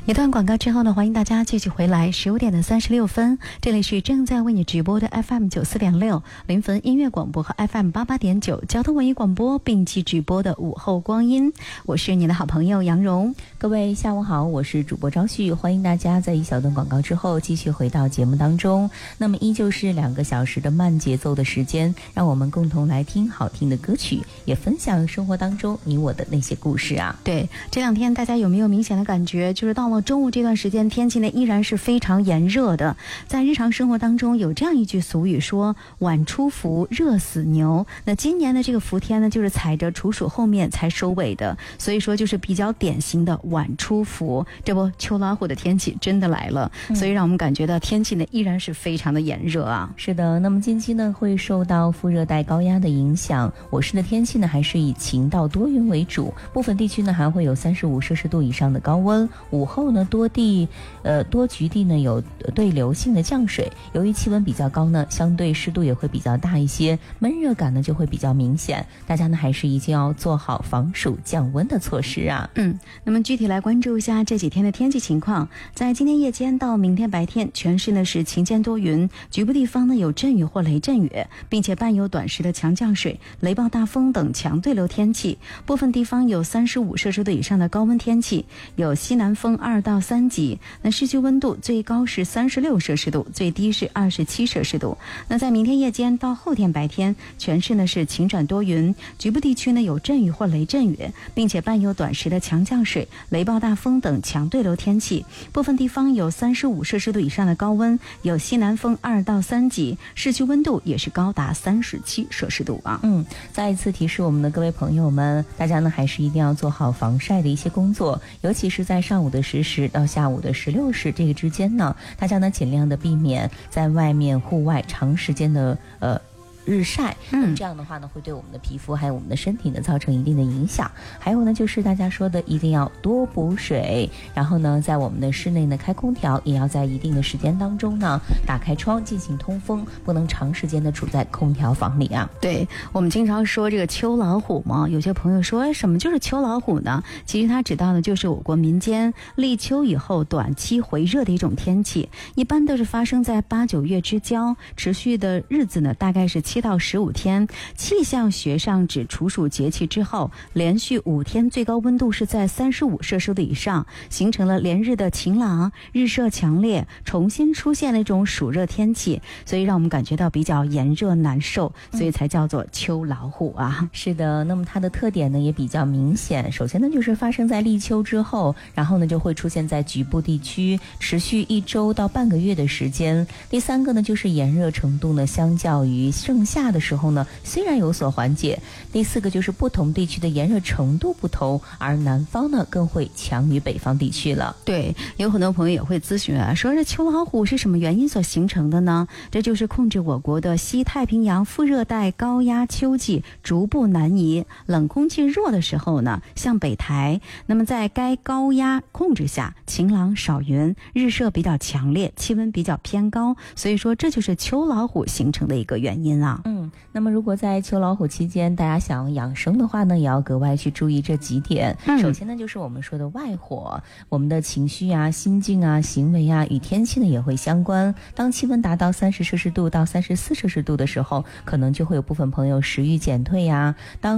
一段广告之后呢，欢迎大家继续回来，15点36分，这里是正在为你直播的 FM94.6临汾音乐广播和 FM88.9交通文艺广播并机直播的午后光阴，我是你的好朋友杨蓉。 各位下午好，我是主播昭旭，欢迎大家在一小段广告之后继续回到节目当中。那么依旧是2个小时的慢节奏的时间，让我们共同来听好听的歌曲，也分享生活当中你我的那些故事啊。 对，这2天大家有没有明显的感觉，就是到了中午这段时间，天气呢依然是非常炎热的。在日常生活当中有这样一句俗语说，晚出伏，热死牛。那今年的这个伏天呢，就是踩着处暑后面才收尾的，所以说就是比较典型的晚出伏。这不，秋老虎的天气真的来了，所以让我们感觉到天气呢依然是非常的炎热啊。 是的，那么近期呢会受到副热带高压的影响，我市的天气呢还是以晴到多云为主，部分地区呢还会有35摄氏度以上的高温。午后呢多局地呢有对流性的降水，由于气温比较高呢，相对湿度也会比较大一些，闷热感呢就会比较明显，大家呢还是一定要做好防暑降温的措施啊。 那么具体来关注一下这几天的天气情况。在今天夜间到明天白天，全市呢是晴间多云，局部地方呢有阵雨或雷阵雨，并且伴有短时的强降水、雷暴大风等强对流天气，部分地方有35摄氏度以上的高温天气，有西南风2到3级。那市区温度最高是36摄氏度，最低是27摄氏度。那在明天夜间到后天白天，全市呢是晴转多云，局部地区呢有阵雨或雷阵雨，并且伴有短时的强降水、雷暴大风等强对流天气，部分地方有35摄氏度以上的高温，有西南风2到3级，市区温度也是高达37摄氏度啊。 再一次提示我们的各位朋友们，大家呢还是一定要做好防晒的一些工作，尤其是在上午的10时到下午的16时这个之间呢，大家呢尽量的避免在外面户外长时间的日晒，这样的话呢会对我们的皮肤还有我们的身体呢造成一定的影响。还有呢就是大家说的一定要多补水，然后呢在我们的室内呢开空调也要在一定的时间当中呢打开窗进行通风，不能长时间的处在空调房里啊。 对，我们经常说这个秋老虎嘛，有些朋友说什么就是秋老虎呢？其实它指到的就是我国民间立秋以后短期回热的一种天气，一般都是发生在8、9月之交，持续的日子呢大概是7到15天。气象学上指处暑节气之后连续5天最高温度是在35摄氏度以上，形成了连日的晴朗，日射强烈，重新出现了一种暑热天气，所以让我们感觉到比较炎热难受，所以才叫做秋老虎啊。 是的，那么它的特点呢也比较明显，首先呢就是发生在立秋之后，然后呢就会出现在局部地区，持续1周到半个月的时间。第3个呢就是炎热程度呢相较于盛夏的时候呢虽然有所缓解。第4个就是不同地区的炎热程度不同，而南方呢更会强于北方地区了。 对，有很多朋友也会咨询啊，说这秋老虎是什么原因所形成的呢？这就是控制我国的西太平洋副热带高压秋季逐步南移，冷空气弱的时候呢向北抬，那么在该高压控制下，晴朗少云，日射比较强烈，气温比较偏高，所以说这就是秋老虎形成的一个原因啊。 那么如果在秋老虎期间大家想养生的话呢，也要格外去注意这几点。首先呢就是我们说的外火，我们的情绪啊、心境啊、行为啊与天气呢也会相关。当气温达到30摄氏度到34摄氏度的时候，可能就会有部分朋友食欲减退啊，当